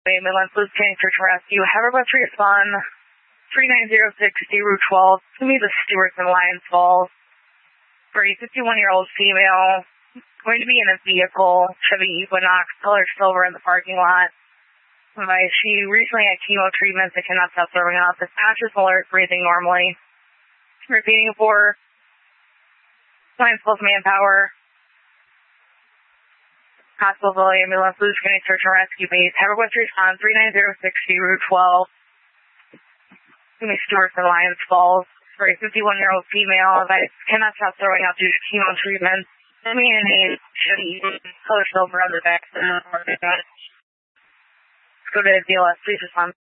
Midland Police County Search and Rescue. Have our bus respond 3906 Route 12 to me the Stewarts in Lions Falls for a 51-year-old female going to be in a vehicle, Chevy Equinox, color silver in the parking lot. She recently had chemo treatments and cannot stop throwing up. Is conscious, alert, breathing normally. Repeating for Lions Falls Manpower. Hospital Ambulance, Blues County Search and Rescue Base. Have our bus respond 3906 Route 12. Jimmy Stewart's in Lions Falls for a 51-year-old female that cannot stop throwing up due to chemo treatment. I mean, a Chevy color silver on the back. Let's go to DLS, please respond.